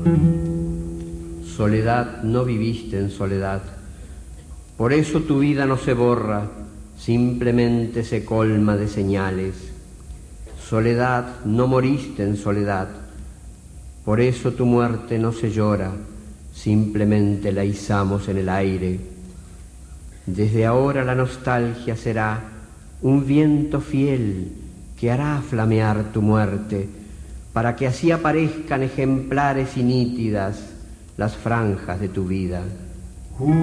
Soledad, no viviste en soledad, por eso tu vida no se borra, simplemente se colma de señales. Soledad, no moriste en soledad, por eso tu muerte no se llora, simplemente la izamos en el aire. Desde ahora la nostalgia será un viento fiel que hará flamear tu muerte, para que así aparezcan ejemplares y nítidas las franjas de tu vida.